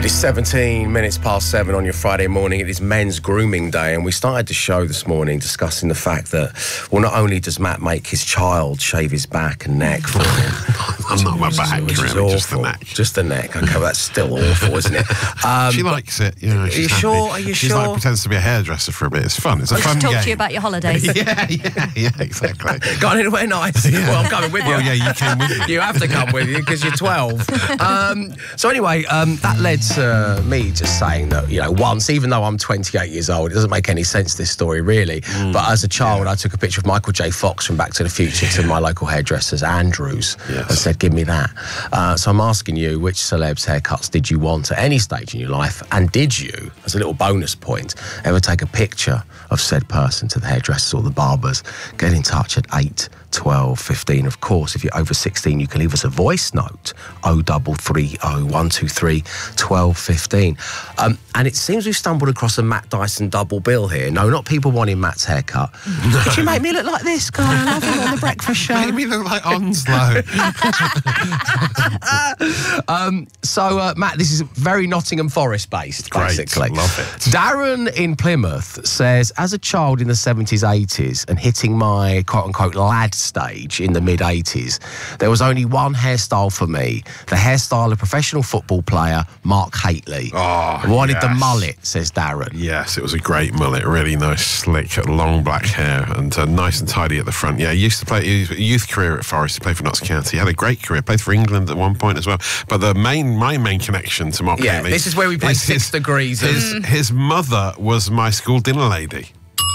It is 17 minutes past 7 on your Friday morning. It is Men's Grooming Day, and we started the show this morning discussing the fact that, well, not only does Matt make his child shave his back and neck for him. I'm not my back, really, just the neck. Just the neck. Okay, well, that's still awful, isn't it? She likes it. You know, she's happy. Sure? Are you she's sure? Like pretends to be a hairdresser for a bit. It's fun. It's a fun game. Talk to you about your holidays. Yeah, exactly. Got anywhere nice? Yeah. Well, I'm coming with you. Well, yeah, you came with me. You have to come with you because you're 12. So anyway, that led to me just saying that, you know, once, even though I'm 28 years old, it doesn't make any sense, this story, really. But as a child, I took a picture of Michael J. Fox from Back to the Future to my local hairdressers, Andrews, and said, give me that. So I'm asking you, which celebs' haircuts did you want at any stage in your life? And did you, as a little bonus point, ever take a picture of said person to the hairdressers or the barbers? Get in touch at 8 12 15. Of course, if you're over 16, you can leave us a voice note, 0330 123 12 15. And it seems we've stumbled across a Matt Dyson double bill here. No, not people wanting Matt's haircut. No. Could you make me look like this guy? I love you on the breakfast show. Make me look like Onslow. So, Matt, this is very Nottingham Forest based, basically. Great, love it. Darren in Plymouth says, as a child in the 70s, 80s, and hitting my quote-unquote lad stage in the mid-80s, there was only one hairstyle for me, the hairstyle of professional football player Mark Haitley. Oh, wanted the mullet, says Darren. Yes, it was a great mullet, really nice, slick, long black hair, and nice and tidy at the front. Yeah, he used to play his youth career at Forest. He played for Notts County. He had a great career, played for England at one point as well. But my main connection to Mark Haitley, this is where we play 6 degrees. His mother was my school dinner lady.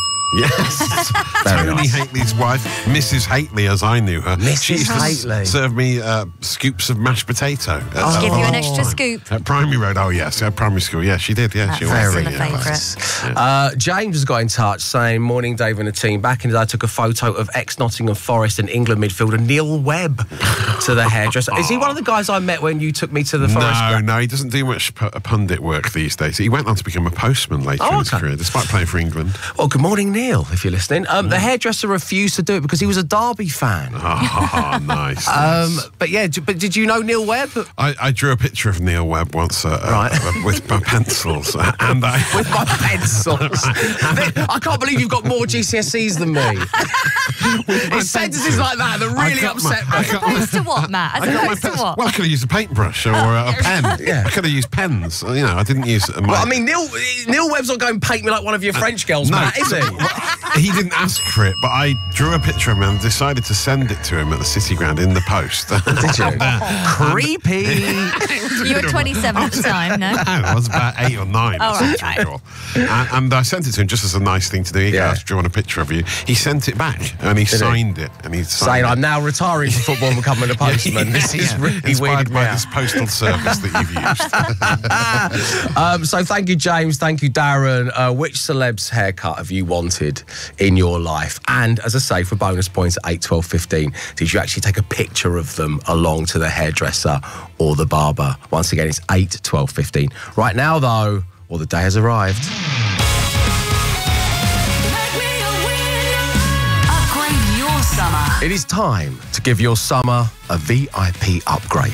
Yes. Tony Haitley's wife, Mrs. Haitley, as I knew her. She used to serve me scoops of mashed potato. Give you an extra scoop. At Primary Road. Oh, yes. At primary school. Yeah, she did. Yeah, That's she was. Very favourite. James has got in touch saying, morning, Dave and the team. Back in the day, I took a photo of ex-Nottingham Forest and England midfielder Neil Webb to the hairdresser. Is he one of the guys I met when you took me to the Forest? No, he doesn't do much pundit work these days. He went on to become a postman later in his career, despite playing for England. Well, good morning, Neil, if you're listening. The hairdresser refused to do it because he was a Derby fan. Oh, nice. But did you know Neil Webb? I drew a picture of Neil Webb once with my pencils. With my pencils. I can't believe you've got more GCSEs than me. It's sentences like that really upset me. As opposed to what, Matt? As opposed to what? Well, I could have used a paintbrush or a pen. I could have used pens. You know, I didn't use my... Well, I mean, Neil Webb's not going to paint me like one of your French girls, Matt, is he? He didn't ask for it, but I drew a picture of him and decided to send it to him at the City Ground in the post. Did you? Creepy. You were 27 at the time, no? No, I was about 8 or 9. Oh, right. And I sent it to him just as a nice thing to do. He goes, drawn a picture of you. He sent it back and he signed it. And he saying, I'm now retiring from football and becoming a postman. This is really inspired weird by this postal service that you've used. So thank you, James. Thank you, Darren. Which celeb's haircut have you wanted in your life? And as I say, for bonus points at 8, 12, 15, did you actually take a picture of them along to the hairdresser or the barber? Once again, it's 8, 12, 15. Right now, though, the day has arrived. Upgrade your summer. It is time to give your summer a VIP upgrade.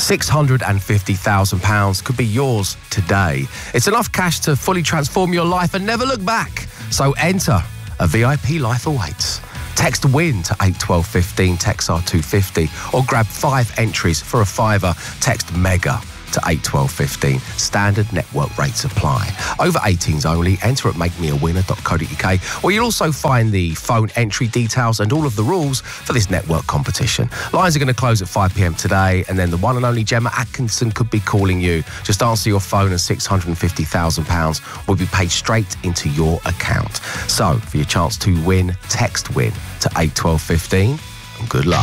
£650,000 could be yours today. It's enough cash to fully transform your life and never look back. So enter. A VIP life awaits. Text WIN to 8 12 15, text R250, or grab 5 entries for a £5. Text MEGA to 8 12 15. Standard network rates apply. Over 18s only. Enter at makemeawinner.co.uk, where you'll also find the phone entry details and all of the rules for this network competition. Lines are going to close at 5 p.m. today, and then the one and only Gemma Atkinson could be calling you. Just answer your phone and £650,000 will be paid straight into your account. So, for your chance to win, text WIN to 8 12 15, and good luck.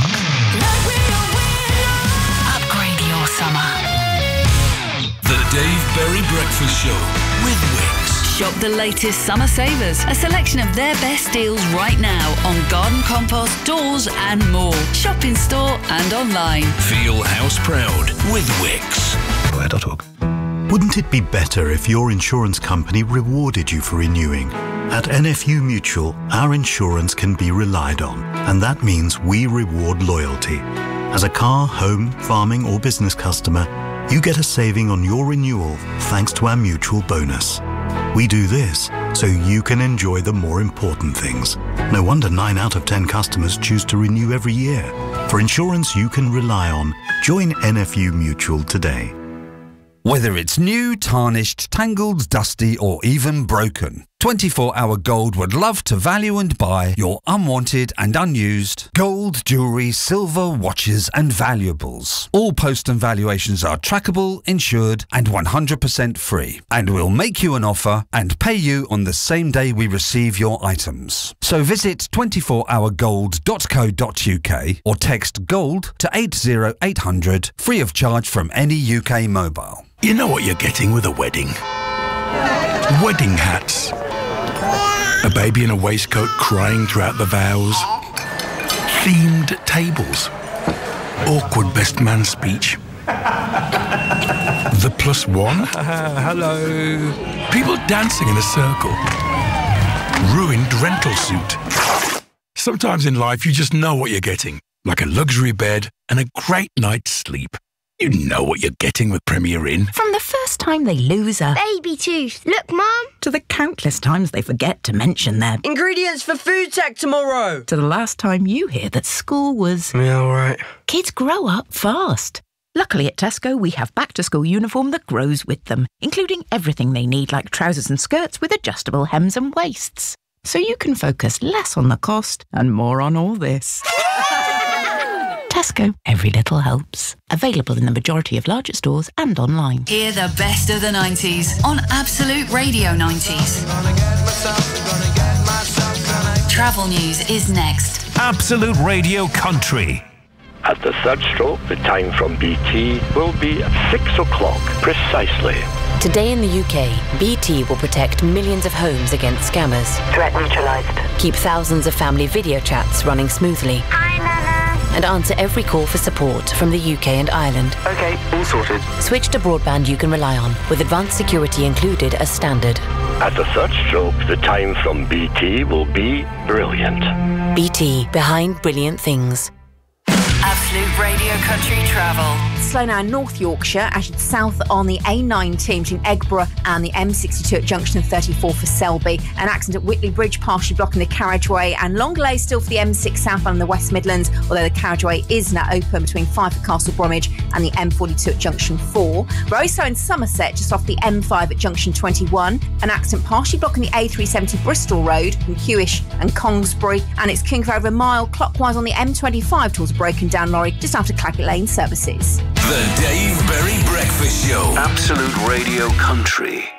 Upgrade your summer. The Dave Berry Breakfast Show with Wickes. Shop the latest summer savers, a selection of their best deals right now on garden compost, doors and more. Shop in store and online. Feel house proud with Wickes. Where.org. Wouldn't it be better if your insurance company rewarded you for renewing? At NFU Mutual, our insurance can be relied on, and that means we reward loyalty. As a car, home, farming or business customer, you get a saving on your renewal thanks to our mutual bonus. We do this so you can enjoy the more important things. No wonder 9 out of 10 customers choose to renew every year. For insurance you can rely on, join NFU Mutual today. Whether it's new, tarnished, tangled, dusty or even broken, 24 Hour Gold would love to value and buy your unwanted and unused gold, jewellery, silver, watches and valuables. All post and valuations are trackable, insured and 100% free. And we'll make you an offer and pay you on the same day we receive your items. So visit 24hourgold.co.uk or text GOLD to 80800 free of charge from any UK mobile. You know what you're getting with a wedding. Wedding hats. A baby in a waistcoat crying throughout the vows. Themed tables. Awkward best man speech. The +1. Hello. People dancing in a circle. Ruined rental suit. Sometimes in life you just know what you're getting. Like a luxury bed and a great night's sleep. You know what you're getting with Premier Inn. From the first time they lose a baby tooth. Look, Mum. To the countless times they forget to mention their ingredients for food tech tomorrow. To the last time you hear that school was... Yeah, all right. Kids grow up fast. Luckily at Tesco, we have back-to-school uniform that grows with them, including everything they need like trousers and skirts with adjustable hems and waists. So you can focus less on the cost and more on all this. Tesco, every little helps. Available in the majority of larger stores and online. Hear the best of the 90s on Absolute Radio 90s. Travel news is next. Absolute Radio Country. At the third stroke, the time from BT will be 6 o'clock precisely. Today in the UK, BT will protect millions of homes against scammers. Threat neutralised. Keep thousands of family video chats running smoothly. Hi, Nana. And answer every call for support from the UK and Ireland. OK, all sorted. Switch to broadband you can rely on, with advanced security included as standard. At the third stroke, the time from BT will be brilliant. BT, behind brilliant things. Absolute Radio Country Travel. Slow now in North Yorkshire, as it's south on the A19 between Eggborough and the M62 at junction 34 for Selby. An accident at Whitley Bridge partially blocking the carriageway, and long delays still for the M6 southbound in the West Midlands, although the carriageway is now open between Fife at Castle Bromwich and the M42 at junction 4. Very slow in Somerset, just off the M5 at junction 21. An accident partially blocking the A370 Bristol Road from Hewish and Congsbury, and it's queuing for over a mile clockwise on the M25 towards a broken down lorry just after Claggett Lane services. The Dave Berry Breakfast Show. Absolute Radio Country.